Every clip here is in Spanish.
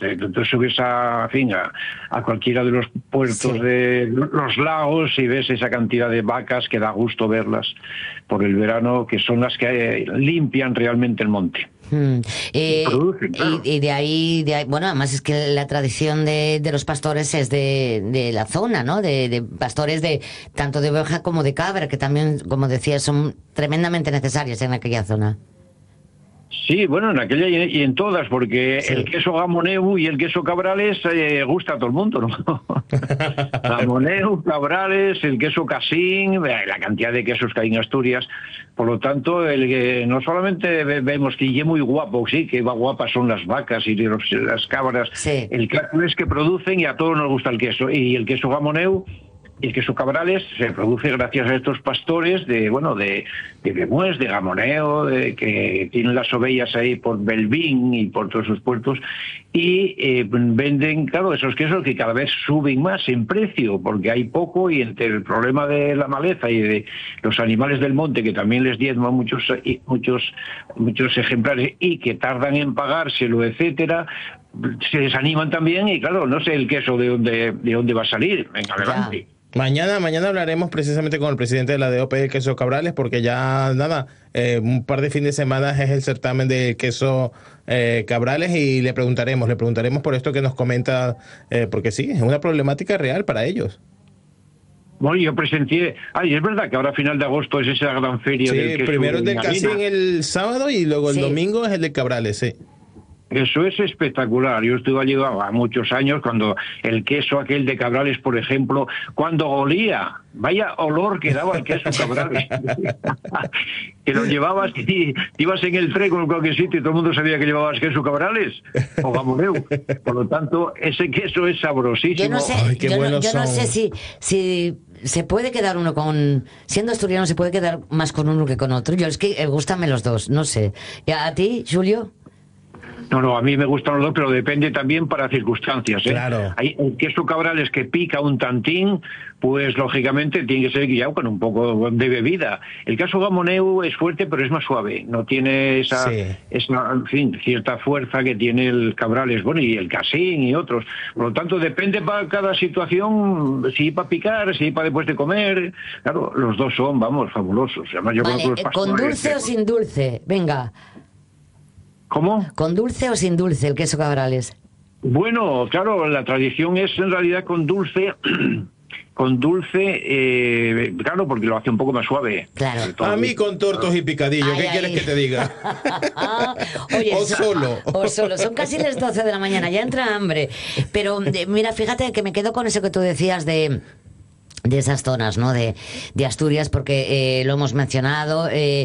Tú subes a cualquiera de los puertos de los lagos y ves esa cantidad de vacas que da gusto verlas por el verano, que son las que limpian realmente el monte. Producen, claro. Y de ahí, bueno, además es que la tradición de los pastores es de la zona, ¿no? De pastores de tanto de oveja como de cabra, que también, como decías, son tremendamente necesarias en aquella zona. Sí, bueno, en aquella y en todas, porque el queso Gamoneu y el queso Cabrales gusta a todo el mundo, ¿no? Gamoneu, Cabrales, el queso Casín, la cantidad de quesos que hay en Asturias. Por lo tanto, no solamente vemos que es muy guapo, sí, que guapas son las vacas y las cabras. Sí. El caso es que producen y a todos nos gusta el queso. Y el queso Gamoneu y el queso Cabrales se produce gracias a estos pastores de Bemues, de Gamoneo, que tienen las ovejas ahí por Belvín y por todos sus puertos, y venden, claro, esos quesos que cada vez suben más en precio, porque hay poco, y entre el problema de la maleza y de los animales del monte, que también les diezman muchos ejemplares y que tardan en pagárselo, etcétera, se desaniman también, y claro, no sé el queso de dónde va a salir. Venga, adelante. Mañana hablaremos precisamente con el presidente de la DOP del queso Cabrales, porque ya un par de fines de semana es el certamen de queso Cabrales, y le preguntaremos por esto que nos comenta, porque sí, es una problemática real para ellos. Bueno, yo presencié, es verdad que ahora a final de agosto es esa gran feria del queso. Primero es del Casín el sábado y luego el domingo es el de Cabrales, sí. Eso es espectacular. Yo estuve allí a muchos años cuando el queso aquel de Cabrales, por ejemplo, cuando olía, vaya olor que daba el queso Cabrales. Que lo llevabas y ibas en el tren con cualquier sitio y todo el mundo sabía que llevabas queso Cabrales o Gamoneu. Por lo tanto, ese queso es sabrosísimo. Yo no sé, yo no sé si se puede quedar uno siendo asturiano, se puede quedar más con uno que con otro. Yo es que gústame los dos, no sé. ¿Y a ti, Julio? No, a mí me gustan los dos, pero depende también para circunstancias, ¿eh? Claro. Hay el queso Cabrales que pica un tantín, pues lógicamente tiene que ser guiado con un poco de bebida. El queso Gamoneu es fuerte, pero es más suave. No tiene esa en fin, cierta fuerza que tiene el Cabrales, bueno, y el Casín y otros. Por lo tanto, depende para cada situación, si para picar, si para después de comer. Claro, los dos son, fabulosos. Además, yo vale, ¿con dulce o sin dulce? Venga. ¿Cómo? ¿Con dulce o sin dulce el queso Cabrales? Bueno, claro, la tradición es en realidad con dulce, claro, porque lo hace un poco más suave. Claro. A mí con tortos y picadillo, ¿qué quieres que te diga? Oye, o solo. Son casi las 12 de la mañana, ya entra hambre. Pero mira, fíjate que me quedo con eso que tú decías de esas zonas, ¿no? De Asturias, porque lo hemos mencionado,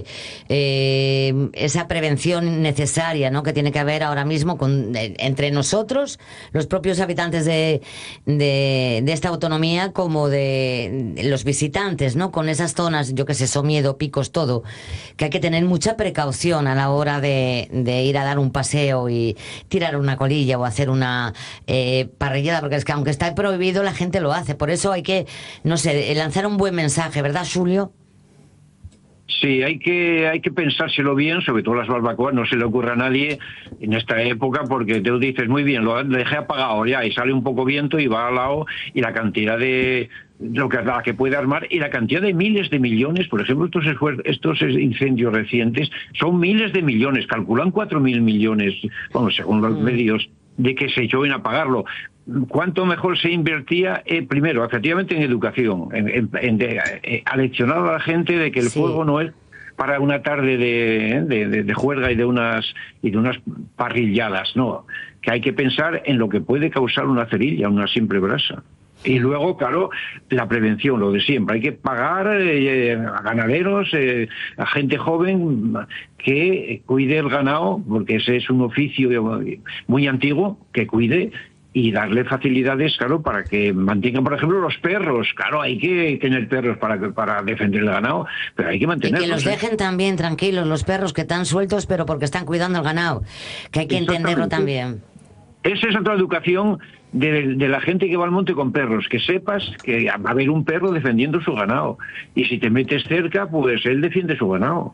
esa prevención necesaria, ¿no? Que tiene que haber ahora mismo entre nosotros, los propios habitantes de esta autonomía, como de los visitantes, ¿no? Con esas zonas, yo que sé, Somiedo, Picos, todo, que hay que tener mucha precaución a la hora de ir a dar un paseo y tirar una colilla o hacer una parrillada, porque es que aunque está prohibido, la gente lo hace. Por eso hay que, no sé, lanzar un buen mensaje, ¿verdad, Julio? Sí, hay que pensárselo bien, sobre todo las barbacoas, no se le ocurra a nadie en esta época, porque te dices, muy bien, lo dejé apagado ya, y sale un poco viento y va al lado, y la cantidad de lo que puede armar, y la cantidad de miles de millones, por ejemplo, estos incendios recientes, son miles de millones, calculan 4.000 millones, bueno, según los medios, de que se echó en apagarlo. ¿Cuánto mejor se invertía, primero, efectivamente, en educación, aleccionar a la gente de que el fuego no es para una tarde de juerga y de unas parrilladas, no, que hay que pensar en lo que puede causar una cerilla, una simple brasa. Y luego, claro, la prevención, lo de siempre. Hay que pagar a ganaderos, a gente joven que cuide el ganado, porque ese es un oficio muy antiguo, que cuide, y darle facilidades, claro, para que mantengan, por ejemplo, los perros. Claro, hay que tener perros para defender el ganado, pero hay que mantenerlos. Y que los dejen también tranquilos, los perros que están sueltos, pero porque están cuidando el ganado, que hay que entenderlo también. Esa es otra educación de la gente que va al monte con perros, que sepas que va a haber un perro defendiendo su ganado, y si te metes cerca, pues él defiende su ganado.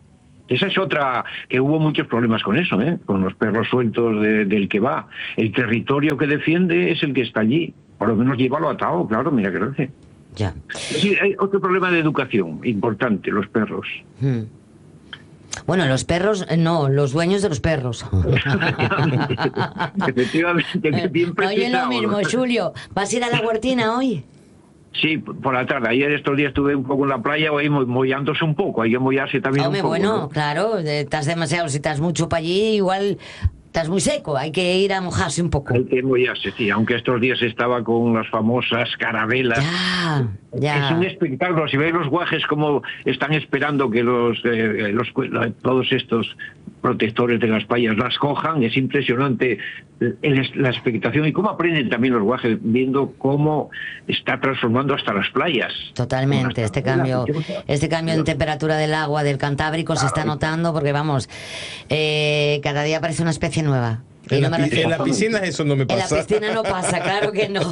Esa es otra, que hubo muchos problemas con eso, con los perros sueltos del que va. El territorio que defiende es el que está allí. Por lo menos llévalo atado, claro, mira que lo hace. Ya. Sí, hay otro problema de educación importante, los perros. Bueno, los perros, no, los dueños de los perros. Efectivamente, bien No, oye, lo precisado. mismo, Julio. ¿Vas a ir a la huertina hoy? Sí, por la tarde. Ayer estos días estuve un poco en la playa, hoy mollándose un poco. Hay que mollarse también Hombre, un poco. bueno, ¿no? claro, estás demasiado, si estás mucho para allí, igual estás muy seco, hay que ir a mojarse un poco. Hay que mollarse, sí. Aunque estos días estaba con las famosas carabelas. Ya. Es un espectáculo. Si veis los guajes como están esperando que todos estos protectores de las playas las cojan, es impresionante la expectación y cómo aprenden también los guajes viendo cómo está transformando hasta las playas. Totalmente, este cambio en temperatura del agua del Cantábrico se está notando porque vamos, cada día parece una especie nueva. Y En, no me refiero- en la piscina eso no me En la pasa. piscina no pasa, claro que no.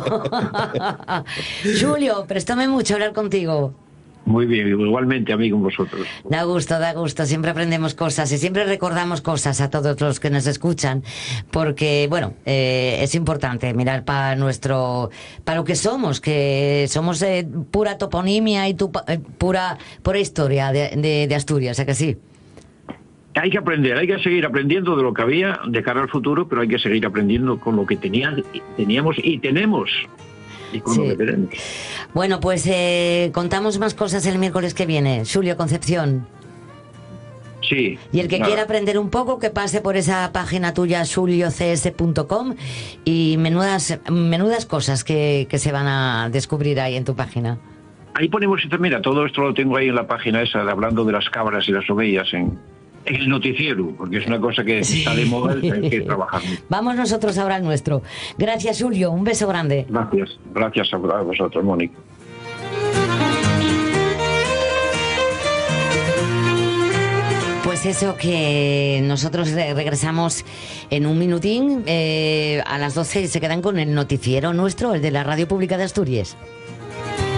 Julio, préstame mucho hablar contigo. Muy bien, igualmente, amigo, vosotros. Da gusto, siempre aprendemos cosas y siempre recordamos cosas a todos los que nos escuchan, porque, bueno, es importante mirar para lo que somos pura toponimia y pura historia de Asturias, ¿a que sí? Hay que aprender, hay que seguir aprendiendo de lo que había de cara al futuro, pero hay que seguir aprendiendo con lo que teníamos y tenemos. Y con lo que tenemos. Bueno, pues contamos más cosas el miércoles que viene. Julio Concepción. Sí. Y el que quiera aprender un poco, que pase por esa página tuya, juliocs.com, y menudas cosas que se van a descubrir ahí en tu página. Ahí ponemos, mira, todo esto lo tengo ahí en la página esa, hablando de las cabras y las ovejas en el noticiero, porque es una cosa que está de moda y hay que trabajar. Vamos nosotros ahora al nuestro. Gracias, Julio. Un beso grande. Gracias a vosotros, Mónica. Pues eso, que nosotros regresamos en un minutín, a las 12 se quedan con el noticiero nuestro, el de la Radio Pública de Asturias.